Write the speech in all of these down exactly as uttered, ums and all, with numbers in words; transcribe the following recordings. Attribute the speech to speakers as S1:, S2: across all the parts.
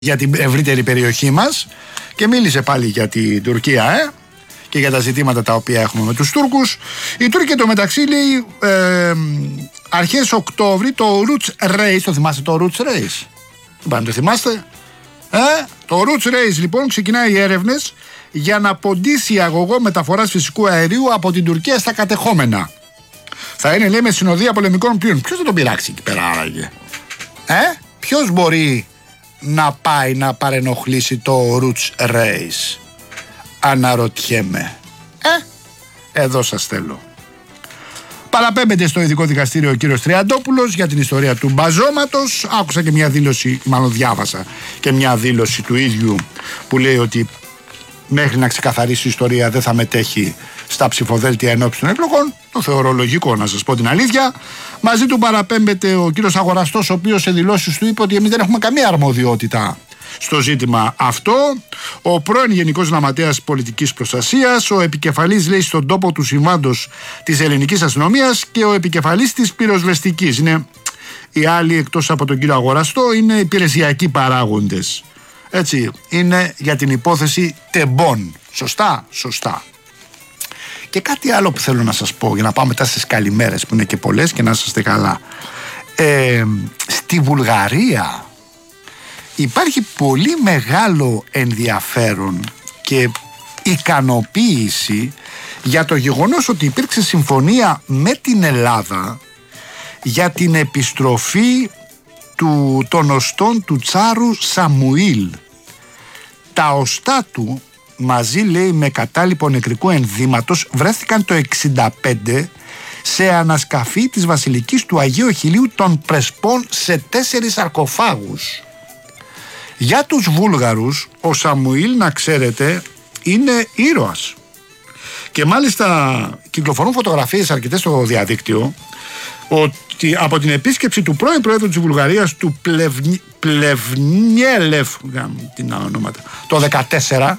S1: για την ευρύτερη περιοχή μας και μίλησε πάλι για την Τουρκία ε, και για τα ζητήματα τα οποία έχουμε με τους Τούρκους. Η Τούρκοι εντωμεταξύ λέει ε, αρχές Οκτώβρη το Roots Race, το θυμάστε το Roots Race? Δεν το θυμάστε? Ε, το Roots Race λοιπόν ξεκινάει έρευνες για να ποντίσει αγωγό μεταφοράς φυσικού αερίου από την Τουρκία στα κατεχόμενα. Θα είναι λέει με συνοδεία πολεμικών πλοίων. Ποιος θα τον πειράξει εκεί πέρα άραγε? Ε, ποιος μπορεί να πάει να παρενοχλήσει το Roots Race? Αναρωτιέμαι. Ε, εδώ σας θέλω. Παραπέμπεται στο ειδικό δικαστήριο ο κύριος Τριαντόπουλος για την ιστορία του μπαζώματος. Άκουσα και μια δήλωση, μάλλον διάβασα και μια δήλωση του ίδιου που λέει ότι μέχρι να ξεκαθαρίσει η ιστορία δεν θα μετέχει στα ψηφοδέλτια ενόψει των εκλογών. Το θεωρώ λογικό, να σας πω την αλήθεια. Μαζί του παραπέμπεται ο κύριος Αγοραστός, ο οποίος σε δηλώσεις του είπε ότι εμείς δεν έχουμε καμία αρμοδιότητα στο ζήτημα αυτό. Ο πρώην Γενικός Γραμματέας Πολιτικής Προστασίας, ο επικεφαλής λέει στον τόπο του συμβάντος της ελληνικής αστυνομίας και ο επικεφαλής της πυροσβεστικής. Είναι οι άλλοι εκτός από τον κύριο Αγοραστό, είναι υπηρεσιακοί παράγοντες. Έτσι, είναι για την υπόθεση τεμπών. Σωστά, σωστά. Και κάτι άλλο που θέλω να σας πω για να πάμε μετά στις καλημέρες που είναι και πολλές και να είστε καλά. Ε, στη Βουλγαρία υπάρχει πολύ μεγάλο ενδιαφέρον και ικανοποίηση για το γεγονός ότι υπήρξε συμφωνία με την Ελλάδα για την επιστροφή του, των οστών του Τσάρου Σαμουήλ. Τα οστά του μαζί λέει με κατάλοιπο νεκρικού ενδύματος βρέθηκαν το εξήντα πέντε σε ανασκαφή της βασιλικής του Αγίου Αχιλλείου των Πρεσπών σε τέσσερις σαρκοφάγους. Για τους Βούλγαρους ο Σαμουήλ, να ξέρετε, είναι ήρωας. Και μάλιστα κυκλοφορούν φωτογραφίες αρκετές στο διαδίκτυο ότι από την επίσκεψη του πρώην Προέδρου της Βουλγαρίας του Πλευνι... Πλευνιέλεφ την ονόματα, το δεκατέσσερα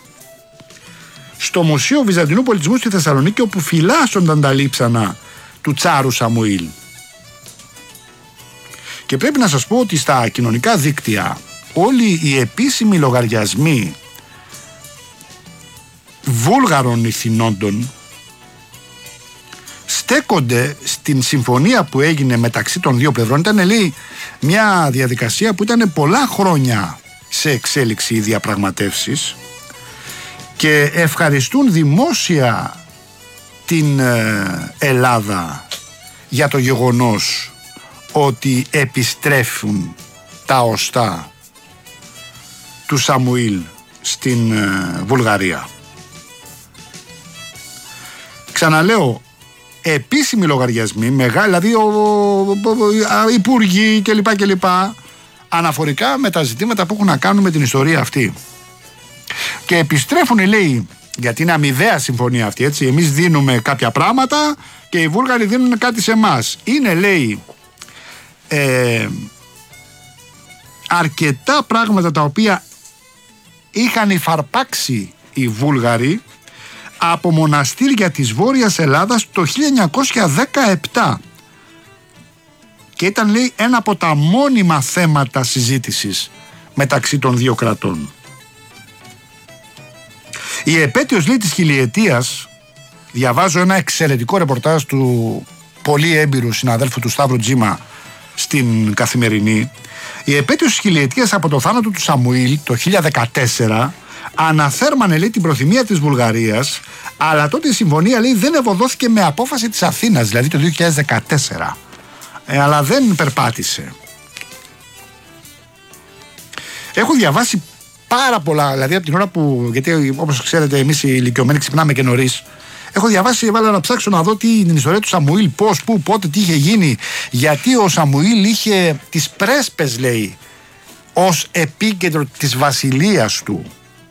S1: στο Μουσείο Βυζαντινού Πολιτισμού στη Θεσσαλονίκη, όπου φυλάσσονταν τα λείψανα του Τσάρου Σαμουήλ. Και πρέπει να σας πω ότι στα κοινωνικά δίκτυα όλοι οι επίσημοι λογαριασμοί Βούλγαρων ηθινόντων στέκονται στην συμφωνία που έγινε μεταξύ των δύο πλευρών. Ήταν λέει μια διαδικασία που ήταν πολλά χρόνια σε εξέλιξη οι διαπραγματεύσεις και ευχαριστούν δημόσια την Ελλάδα για το γεγονός ότι επιστρέφουν τα οστά του Σαμουήλ στην Βουλγαρία. Ξαναλέω, επίσημοι λογαριασμοί, μεγάλοι, δηλαδή ο, ο, ο, υπουργοί κλπ, κλπ, αναφορικά με τα ζητήματα που έχουν να κάνουν με την ιστορία αυτή. Και επιστρέφουν, λέει, γιατί είναι αμοιβαία συμφωνία αυτή, έτσι. Εμείς δίνουμε κάποια πράγματα και οι Βούλγαροι δίνουν κάτι σε εμάς. Είναι, λέει, ε, αρκετά πράγματα τα οποία είχαν υφαρπάξει οι Βούλγαροι από μοναστήρια της Βόρειας Ελλάδας το χίλια εννιακόσια δεκαεπτά και ήταν, λέει, ένα από τα μόνιμα θέματα συζήτησης μεταξύ των δύο κρατών. Η επέτειος, λέει, της χιλιετίας, διαβάζω ένα εξαιρετικό ρεπορτάζ του πολύ έμπειρου συναδέλφου του Σταύρου Τζίμα στην Καθημερινή. Η επέτειος της χιλιετίας από το θάνατο του Σαμουήλ το χίλια δεκατέσσερα αναθέρμανε, λέει, την προθυμία της Βουλγαρίας, αλλά τότε η συμφωνία, λέει, δεν ευωδόθηκε με απόφαση της Αθήνας, δηλαδή το δύο χιλιάδες δεκατέσσερα, ε, αλλά δεν περπάτησε. Έχω διαβάσει πάρα πολλά, δηλαδή από την ώρα που, γιατί όπως ξέρετε εμείς οι ηλικιωμένοι ξυπνάμε και νωρίς, έχω διαβάσει, έβαλα να ψάξω να δω τι, την ιστορία του Σαμουήλ, πώς, πού, πότε, τι είχε γίνει, γιατί ο Σαμουήλ είχε τις πρέσπες, λέει, ως επίκεντρο της βασιλείας του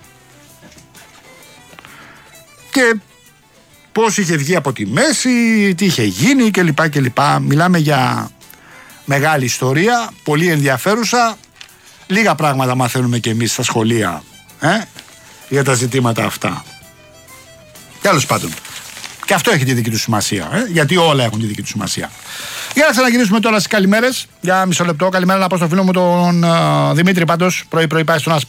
S1: και πώς είχε βγει από τη μέση, τι είχε γίνει κλπ, κλπ. Μιλάμε για μεγάλη ιστορία, πολύ ενδιαφέρουσα. Λίγα πράγματα μαθαίνουμε και εμείς στα σχολεία ε, για τα ζητήματα αυτά. Τέλος πάντων, Και αυτό έχει τη δική του σημασία. Ε? Γιατί όλα έχουν τη δική του σημασία. Για να ξαναγυρίσουμε τώρα στις καλημέρες. Για μισό λεπτό. Καλημέρα να πω στο φίλο μου τον uh, Δημήτρη, πάντως. Πρωί-πρωί πάει στον